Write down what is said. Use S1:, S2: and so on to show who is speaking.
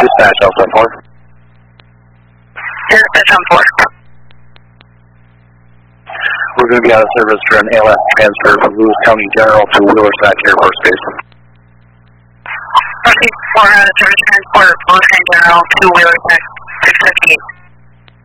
S1: Dispatch Alpha 4.
S2: Dispatch Alpha 4.
S1: We're going to be out of service for an ALS transfer from Lewis County General to Wheelersack Air Force Base.
S2: Proceed for service transport, Lewis County General to Wheelersack 658.